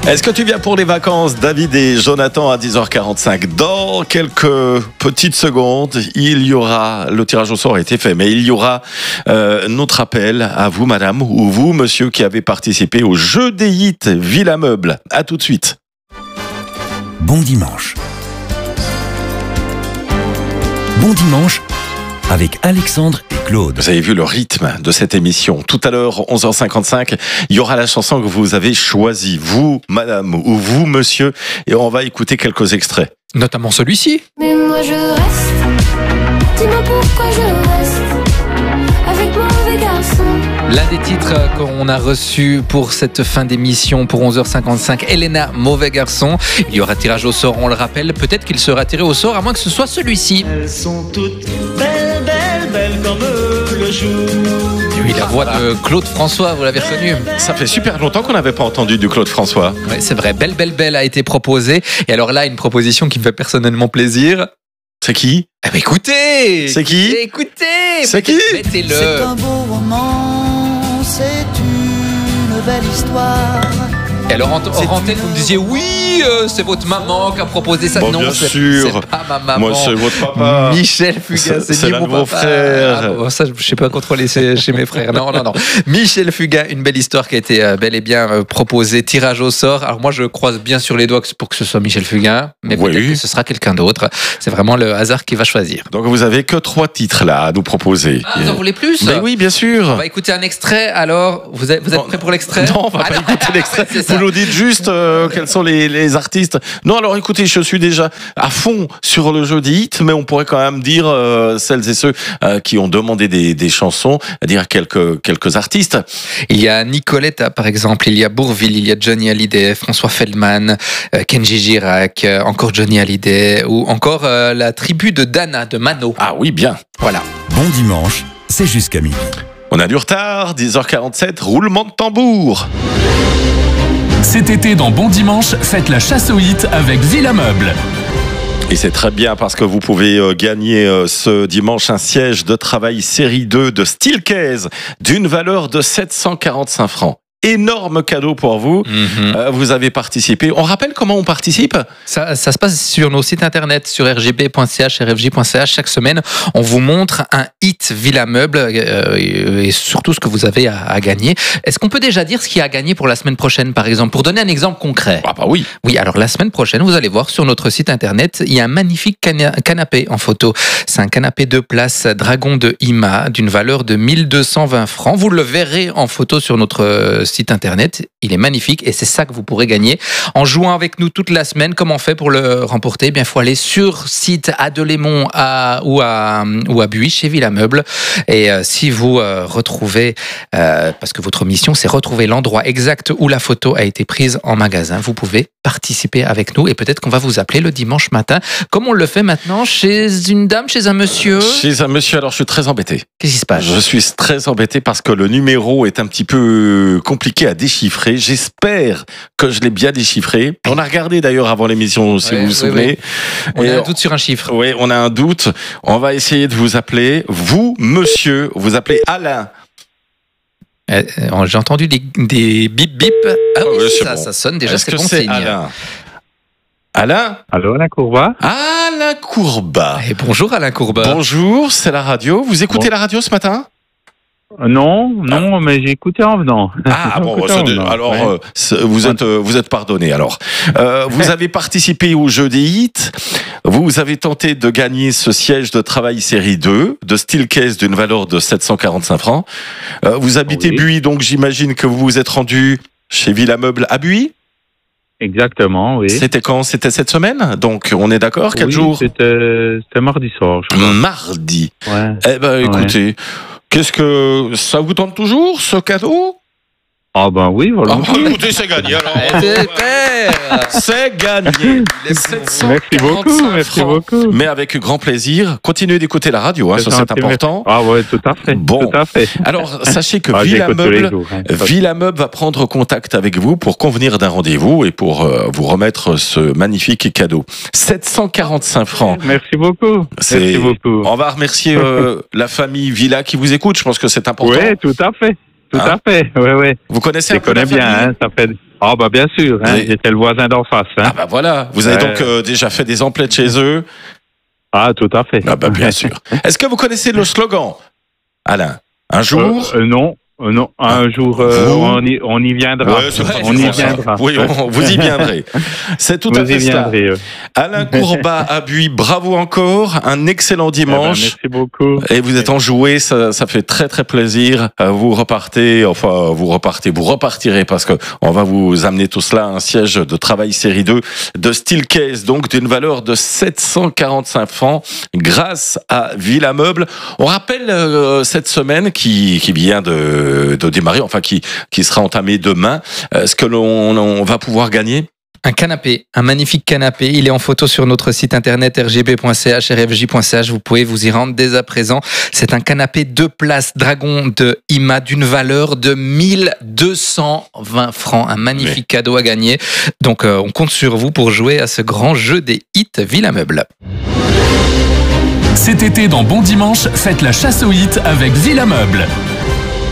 Est-ce que tu viens pour les vacances, David et Jonathan, à 10h45? Dans quelques petites secondes, il y aura, le tirage au sort a été fait, mais il y aura notre appel à vous, madame, ou vous, monsieur, qui avez participé au jeu des hits Villa Meuble. À tout de suite. Bon dimanche. Bon dimanche avec Alexandre et Claude. Vous avez vu le rythme de cette émission. Tout à l'heure, 11h55, il y aura la chanson que vous avez choisie, vous, madame, ou vous, monsieur, et on va écouter quelques extraits. Notamment celui-ci. Mais moi je reste, dis-moi pourquoi je reste avec mauvais garçon. L'un des titres qu'on a reçu pour cette fin d'émission, pour 11h55, Elena, Mauvais Garçon. Il y aura tirage au sort, on le rappelle. Peut-être qu'il sera tiré au sort, à moins que ce soit celui-ci. Elles sont toutes belles, belles, belles comme le jour. Oui, la voix de Claude François, vous l'avez reconnu. Ça fait super longtemps qu'on n'avait pas entendu du Claude François. Oui, c'est vrai. Belle, belle, belle a été proposée. Et alors là, une proposition qui me fait personnellement plaisir. C'est qui? Eh ben, écoutez! C'est qui? Écoutez! C'est qui? Mettez-le. C'est un beau roman, c'est une belle histoire. Et alors, en antenne, vous me disiez, oui, c'est votre maman qui a proposé ça. Bon, non, bien c'est sûr. pas ma maman. Moi, c'est votre papa. Michel Fugain, C'est ni l'un mon de vos papa. frères. Ah, bon, ça, je sais pas contrôler chez mes frères. Non. Michel Fugain, une belle histoire qui a été bel et bien proposée. Tirage au sort. Alors moi, je croise bien sur les doigts pour que ce soit Michel Fugain, mais Oui. peut-être que ce sera quelqu'un d'autre. C'est vraiment le hasard qui va choisir. Donc vous avez que 3 titres là à nous proposer. Ah, vous en voulez plus? Mais oui, bien sûr. On va écouter un extrait. Alors, vous êtes prêts pour l'extrait? Non, on va pas écouter l'extrait. C'est ça. Vous nous dites juste quels sont les artistes. Non, alors écoutez, je suis déjà à fond sur le jeu des hits, mais on pourrait quand même dire celles et ceux qui ont demandé des chansons, à dire quelques artistes. Il y a Nicoletta, par exemple, il y a Bourvil, il y a Johnny Hallyday, François Feldman, Kenji Girac, encore Johnny Hallyday, ou encore la tribu de Dana, de Mano. Ah oui, bien. Voilà. Bon dimanche, c'est jusqu'à midi. On a du retard, 10h47, roulement de tambour. Cet été dans Bon Dimanche, faites la chasse aux hits avec Villa Meuble. Et c'est très bien parce que vous pouvez gagner ce dimanche un siège de travail série 2 de Steelcase d'une valeur de 745 francs. Énorme cadeau pour vous. Vous avez participé. On rappelle comment on participe? Ça se passe sur nos sites internet, sur rgb.ch, rfj.ch. Chaque semaine, on vous montre un hit Villa Meuble et surtout ce que vous avez à gagner. Est-ce qu'on peut déjà dire ce qu'il y a à gagner pour la semaine prochaine, par exemple, pour donner un exemple concret? Ah bah oui. Oui, alors la semaine prochaine, vous allez voir sur notre site internet, il y a un magnifique canapé en photo. C'est un canapé 2 places Dragon de Ima d'une valeur de 1220 francs. Vous le verrez en photo sur notre site internet. Il est magnifique et c'est ça que vous pourrez gagner en jouant avec nous toute la semaine. Comment on fait pour le remporter? Il faut aller sur site à Delémont ou à Buis chez Villa Meuble. Et si vous retrouvez, parce que votre mission c'est retrouver l'endroit exact où la photo a été prise en magasin, vous pouvez participer avec nous et peut-être qu'on va vous appeler le dimanche matin, comme on le fait maintenant chez une dame, chez un monsieur. Chez un monsieur, alors je suis très embêté. Qu'est-ce qui se passe? Je suis très embêté parce que le numéro est un petit peu compliqué à déchiffrer. J'espère que je l'ai bien déchiffré. On a regardé d'ailleurs avant l'émission, si vous vous souvenez. On a un doute sur un chiffre. Oui, on a un doute. On va essayer de vous appeler. Vous, monsieur, vous appelez Alain. J'ai entendu des bip bip. Ah oui, ouais, ça, bon. ça sonne déjà, Est-ce c'est que bon c'est signe. Alain? Alain? Allô, Alain Courbat? Alain Courbat. Et bonjour Alain Courbat. Bonjour, c'est la radio. Vous écoutez la radio ce matin? Non, mais j'ai écouté en venant. Ah bon, alors Ouais. vous êtes pardonné. Alors, vous avez participé au jeu des hits. Vous avez tenté de gagner ce siège de travail série 2 de Steelcase d'une valeur de 745 francs. Vous habitez Oui. Buis, donc j'imagine que vous vous êtes rendu chez Villa Meuble à Buis. Exactement, oui. C'était quand? C'était cette semaine. Donc on est d'accord. Quel Oui, jour? C'était mardi soir, je crois. Mardi. Ouais. Eh ben écoutez, qu'est-ce que ça vous tente toujours ce cadeau? Ah ben oui, voilà. Ah bah, écoutez, c'est gagné alors. C'est gagné. Les 745 Merci francs. beaucoup. Mais avec grand plaisir. Continuez d'écouter la radio, ça c'est important. Ah ouais, tout à fait. Bon. Tout à fait. Alors, sachez que J'écoute tous les jours, hein. Villa Meuble va prendre contact avec vous pour convenir d'un rendez-vous et pour vous remettre ce magnifique cadeau. 745 francs. Merci beaucoup. Merci beaucoup. On va remercier la famille Villa qui vous écoute. Je pense que c'est important. Oui, tout à fait. Tout à fait. Ouais. Vous connaissez Je un peu la connais bien, famille? hein, ça fait. Ah bah bien sûr, hein, Oui. j'étais le voisin d'en face. Hein. Ah bah voilà, vous avez donc déjà fait des emplettes chez eux. Ah, tout à fait. Ah bah bien sûr. Est-ce que vous connaissez le slogan, Alain? Un jour Non, non. Un jour, on y viendra. Ouais, c'est pas on y toujours ça. viendra. Oui, vous y viendrez. C'est tout à Vous y fait ça. viendrez. Alain Courbat à Buis, bravo encore. Un excellent dimanche. Merci beaucoup. Et vous êtes enjoué, ça fait très très plaisir. Vous repartirez parce que on va vous amener tout cela à un siège de travail série 2 de Steelcase, donc d'une valeur de 745 francs grâce à Villa Meuble. On rappelle cette semaine qui vient de démarrer, enfin qui sera entamée demain, ce que l'on va pouvoir gagner. Un canapé, un magnifique canapé. Il est en photo sur notre site internet rgb.ch, rfj.ch. Vous pouvez vous y rendre dès à présent. C'est un canapé 2 places Dragon de IMA d'une valeur de 1220 francs. Un magnifique cadeau à gagner. Donc, on compte sur vous pour jouer à ce grand jeu des hits Villa Meuble. Cet été dans Bon Dimanche, faites la chasse aux hits avec Villa Meuble.